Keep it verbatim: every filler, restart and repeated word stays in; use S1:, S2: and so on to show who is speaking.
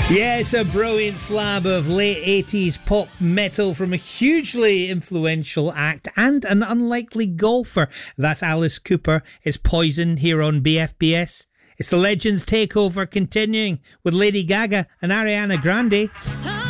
S1: Yes, a brilliant slab of late eighties pop metal from a hugely influential act and an unlikely golfer. That's Alice Cooper. It's Poison here on B F B S. It's the Legends Takeover continuing with Lady Gaga and Ariana Grande.